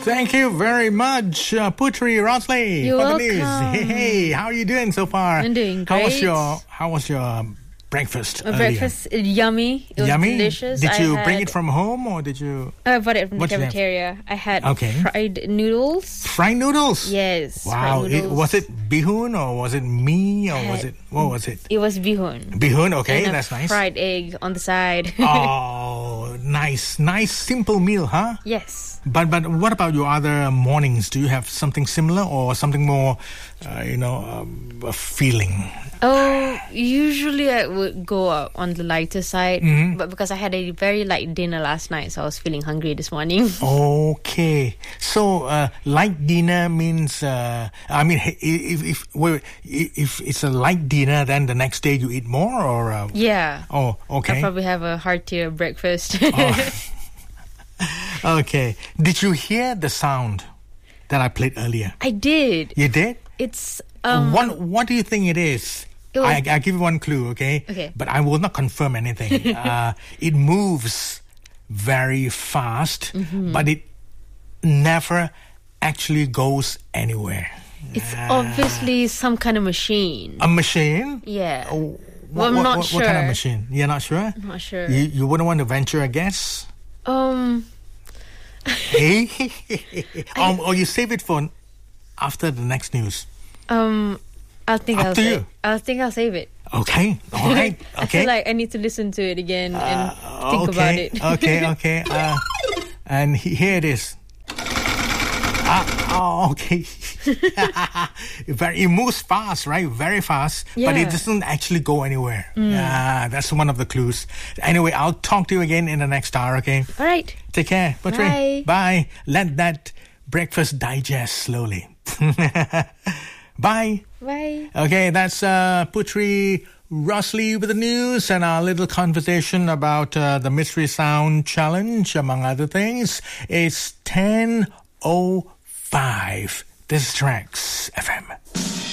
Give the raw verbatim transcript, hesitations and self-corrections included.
Thank you very much, uh, Putri Rosley. You're for the news. welcome. Hey, hey, how are you doing so far? I'm doing How was great. your How was your um, breakfast? My earlier? breakfast, uh, yummy. It was Yummy. delicious. Did I you had, bring it from home or did you I bought it from What the did you have? cafeteria. I had Okay. fried noodles. fried noodles? Yes. Wow. fried It, noodles. was it bihun or was it mee or I was had- it what was it? It was bihun. Bihun. Okay, And a that's nice. fried egg on the side. Oh, nice, nice, simple meal, huh? Yes. But but what about your other mornings? Do you have something similar or something more, uh, you know, um, a feeling? Oh, usually I would go uh, on the lighter side, Mm-hmm. but because I had a very light dinner last night, so I was feeling hungry this morning. Okay, so uh, light dinner means. Uh, I mean, i- if if wait, if it's a light dinner, then the next day you eat more, or uh, Yeah. oh, I'll okay, probably have a heartier breakfast. Oh. okay. Did you hear the sound that I played earlier? I did. You did. It's um. what What do you think it is? It was- I I give you one clue, okay? Okay. But I will not confirm anything. uh, it moves very fast, Mm-hmm. but it never actually goes anywhere. It's obviously some kind of machine. A machine? Yeah. Oh, Well, I'm what, not what, what kind of sure. machine? You're not sure? I'm not sure. You, you wouldn't want to venture a guess? Um. Hey? um, or you save it for after the next news. Um. I'll think Up I'll to save. you. I'll think I'll save it. Okay, all right, I okay. feel like I need to listen to it again and think okay, about it. okay, okay. Uh, and he- here it is. Ah, oh, okay. Very, it moves fast, right? Very fast, but it Yeah. doesn't actually go anywhere. Yeah, that's one of the clues. Anyway, I'll talk to you again in the next hour, okay? All right. Take care. Putri. Bye. Bye. Let that breakfast digest slowly. Bye. Bye. Okay, that's uh, Putri Rosley with the news and our little conversation about uh, the Mystery Sound Challenge, among other things. It's ten oh five. This is Trax F M.